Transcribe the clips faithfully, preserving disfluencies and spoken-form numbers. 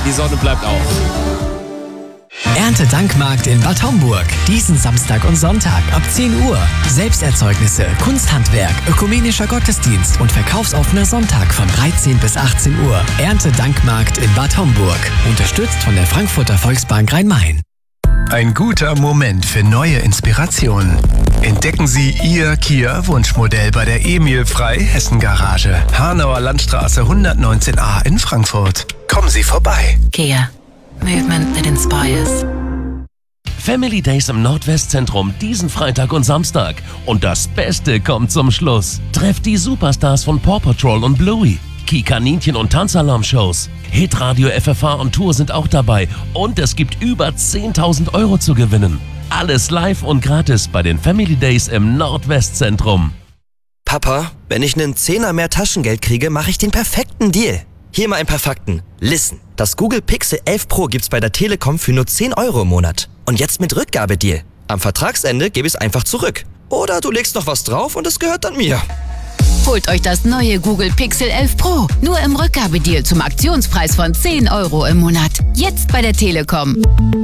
die Sonne bleibt auch. Erntedankmarkt in Bad Homburg. Diesen Samstag und Sonntag ab zehn Uhr. Selbsterzeugnisse, Kunsthandwerk, ökumenischer Gottesdienst und verkaufsoffener Sonntag von dreizehn bis achtzehn Uhr. Erntedankmarkt in Bad Homburg. Unterstützt von der Frankfurter Volksbank Rhein-Main. Ein guter Moment für neue Inspirationen. Entdecken Sie Ihr Kia-Wunschmodell bei der Emil Frei Hessen Garage. Hanauer Landstraße hundertneunzehn a in Frankfurt. Kommen Sie vorbei. Kia. Movement that inspires. Family Days im Nordwestzentrum diesen Freitag und Samstag. Und das Beste kommt zum Schluss. Trefft die Superstars von Paw Patrol und Bluey. Ki-Kaninchen und Tanzalarm-Shows. Hitradio F F H und Tour sind auch dabei. Und es gibt über zehntausend Euro zu gewinnen. Alles live und gratis bei den Family Days im Nordwestzentrum. Papa, wenn ich einen Zehner mehr Taschengeld kriege, mache ich den perfekten Deal. Hier mal ein paar Fakten. Listen, das Google Pixel elf Pro gibt's bei der Telekom für nur zehn Euro im Monat. Und jetzt mit Rückgabedeal. Am Vertragsende gebe ich es einfach zurück. Oder du legst noch was drauf und es gehört dann mir. Holt euch das neue Google Pixel elf Pro. Nur im Rückgabedeal zum Aktionspreis von zehn Euro im Monat. Jetzt bei der Telekom.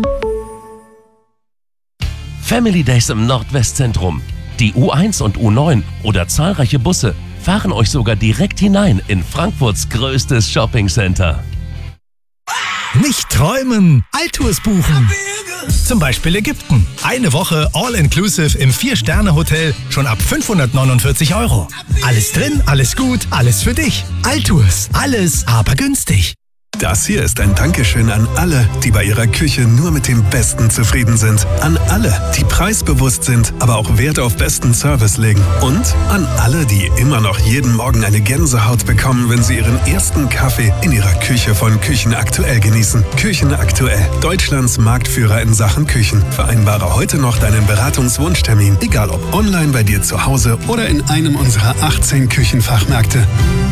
Family Days im Nordwestzentrum. Die U eins und U neun oder zahlreiche Busse fahren euch sogar direkt hinein in Frankfurts größtes Shoppingcenter. Nicht träumen, Altours buchen. Zum Beispiel Ägypten. Eine Woche All-Inclusive im vier-Sterne-Hotel schon ab fünfhundertneunundvierzig Euro. Alles drin, alles gut, alles für dich. Altours, alles aber günstig. Das hier ist ein Dankeschön an alle, die bei ihrer Küche nur mit dem Besten zufrieden sind. An alle, die preisbewusst sind, aber auch Wert auf besten Service legen. Und an alle, die immer noch jeden Morgen eine Gänsehaut bekommen, wenn sie ihren ersten Kaffee in ihrer Küche von Küchen Aktuell genießen. Küchen Aktuell, Deutschlands Marktführer in Sachen Küchen. Vereinbare heute noch deinen Beratungswunschtermin, egal ob online bei dir zu Hause oder in einem unserer achtzehn Küchenfachmärkte.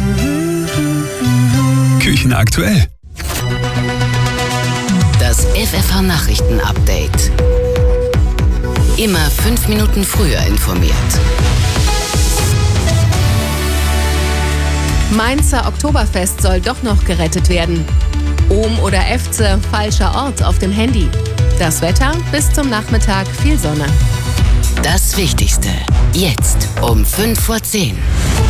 Küchen Aktuell. Das F F H-Nachrichten-Update. Immer fünf Minuten früher informiert. Mainzer Oktoberfest soll doch noch gerettet werden. Ohm oder Efze, falscher Ort auf dem Handy. Das Wetter bis zum Nachmittag viel Sonne. Das Wichtigste. Jetzt um fünf vor zehn.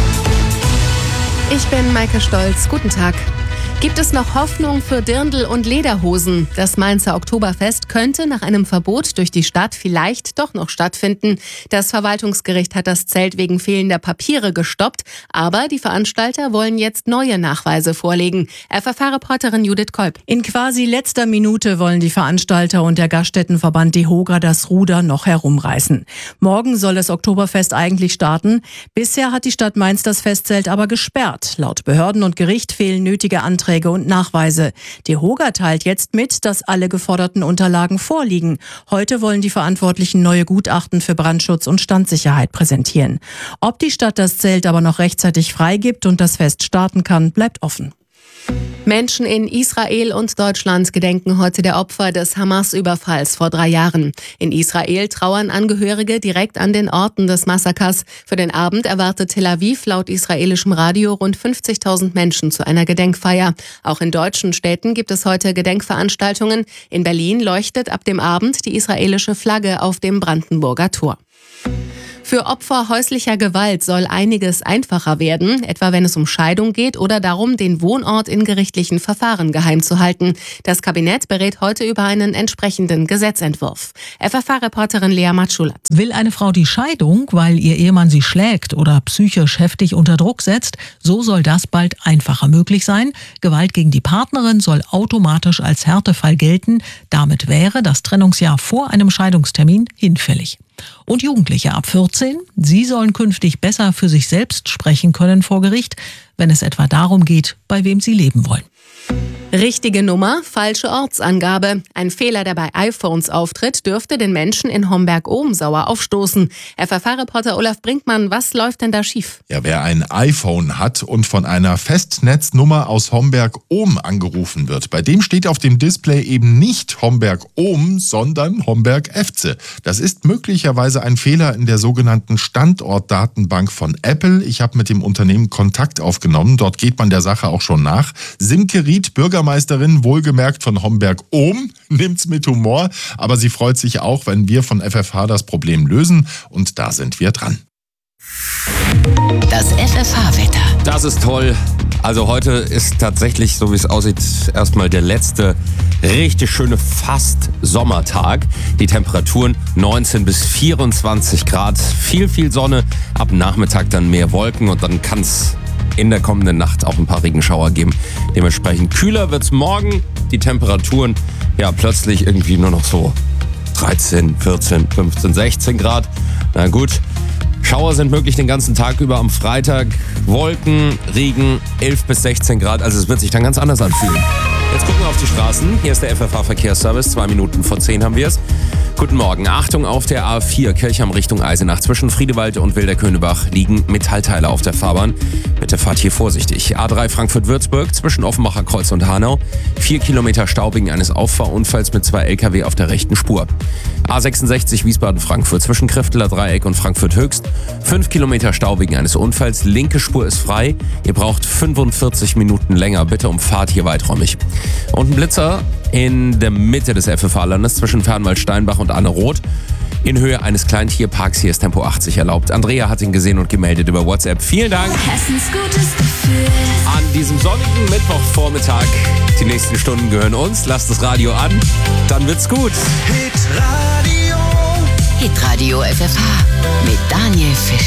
Ich bin Maike Stolz. Guten Tag. Gibt es noch Hoffnung für Dirndl und Lederhosen? Das Mainzer Oktoberfest könnte nach einem Verbot durch die Stadt vielleicht doch noch stattfinden. Das Verwaltungsgericht hat das Zelt wegen fehlender Papiere gestoppt, aber die Veranstalter wollen jetzt neue Nachweise vorlegen. F F H-Reporterin Judith Kolb. In quasi letzter Minute wollen die Veranstalter und der Gaststättenverband DEHOGA das Ruder noch herumreißen. Morgen soll das Oktoberfest eigentlich starten. Bisher hat die Stadt Mainz das Festzelt aber gesperrt. Laut Behörden und Gericht fehlen nötige Anträge und Nachweise. DEHOGA teilt jetzt mit, dass alle geforderten Unterlagen vorliegen. Heute wollen die Verantwortlichen neue Gutachten für Brandschutz und Standsicherheit präsentieren. Ob die Stadt das Zelt aber noch rechtzeitig freigibt und das Fest starten kann, bleibt offen. Menschen in Israel und Deutschland gedenken heute der Opfer des Hamas-Überfalls vor drei Jahren. In Israel trauern Angehörige direkt an den Orten des Massakers. Für den Abend erwartet Tel Aviv laut israelischem Radio rund fünfzigtausend Menschen zu einer Gedenkfeier. Auch in deutschen Städten gibt es heute Gedenkveranstaltungen. In Berlin leuchtet ab dem Abend die israelische Flagge auf dem Brandenburger Tor. Für Opfer häuslicher Gewalt soll einiges einfacher werden, etwa wenn es um Scheidung geht oder darum, den Wohnort in gerichtlichen Verfahren geheim zu halten. Das Kabinett berät heute über einen entsprechenden Gesetzentwurf. F F H-Reporterin Lea Matschulat. Will eine Frau die Scheidung, weil ihr Ehemann sie schlägt oder psychisch heftig unter Druck setzt, so soll das bald einfacher möglich sein. Gewalt gegen die Partnerin soll automatisch als Härtefall gelten. Damit wäre das Trennungsjahr vor einem Scheidungstermin hinfällig. Und Jugendliche ab vierzehn, sie sollen künftig besser für sich selbst sprechen können vor Gericht, wenn es etwa darum geht, bei wem sie leben wollen. Richtige Nummer, falsche Ortsangabe. Ein Fehler, der bei iPhones auftritt, dürfte den Menschen in Homberg-Ohm sauer aufstoßen. F F H-Reporter Olaf Brinkmann, was läuft denn da schief? Ja, wer ein iPhone hat und von einer Festnetznummer aus Homberg-Ohm angerufen wird, bei dem steht auf dem Display eben nicht Homberg-Ohm, sondern Homberg-Efze. Das ist möglicherweise ein Fehler in der sogenannten Standortdatenbank von Apple. Ich habe mit dem Unternehmen Kontakt aufgenommen. Dort geht man der Sache auch schon nach. Simke Ried, Bürger Bürgermeisterin, wohlgemerkt von Homberg-Ohm, nimmt's mit Humor, aber sie freut sich auch, wenn wir von F F H das Problem lösen und da sind wir dran. Das F F H-Wetter. Das ist toll. Also heute ist tatsächlich, so wie es aussieht, erstmal der letzte richtig schöne fast Sommertag. Die Temperaturen neunzehn bis vierundzwanzig Grad. Viel, viel Sonne. Ab Nachmittag dann mehr Wolken und dann kann es in der kommenden Nacht auch ein paar Regenschauer geben. Dementsprechend kühler wird's morgen. Die Temperaturen ja plötzlich irgendwie nur noch so dreizehn, vierzehn, fünfzehn, sechzehn Grad. Na gut. Schauer sind möglich den ganzen Tag über am Freitag. Wolken, Regen, elf bis sechzehn Grad. Also es wird sich dann ganz anders anfühlen. Jetzt gucken wir auf die Straßen. Hier ist der F F H-Verkehrsservice. Zwei Minuten vor zehn haben wir es. Guten Morgen. Achtung auf der A vier, Kirchheim Richtung Eisenach. Zwischen Friedewald und Wilderkönebach liegen Metallteile auf der Fahrbahn. Bitte fahrt hier vorsichtig. A drei Frankfurt-Würzburg zwischen Offenbacher Kreuz und Hanau. Vier Kilometer Stau wegen eines Auffahrunfalls mit zwei L K W auf der rechten Spur. A sechsundsechzig Wiesbaden-Frankfurt zwischen Krifteler Dreieck und Frankfurt-Höchst. Fünf Kilometer Stau wegen eines Unfalls. Linke Spur ist frei. Ihr braucht fünfundvierzig Minuten länger. Bitte umfahrt hier weiträumig. Und ein Blitzer in der Mitte des F F H-Landes zwischen Fernwald-Steinbach und Anne-Roth. In Höhe eines kleinen Tierparks. Hier ist Tempo achtzig erlaubt. Andrea hat ihn gesehen und gemeldet über WhatsApp. Vielen Dank. Hessens gutes Gefühl. An diesem sonnigen Mittwochvormittag. Die nächsten Stunden gehören uns. Lasst das Radio an. Dann wird's gut. Hitradio. Hitradio F F H mit Daniel Fischer.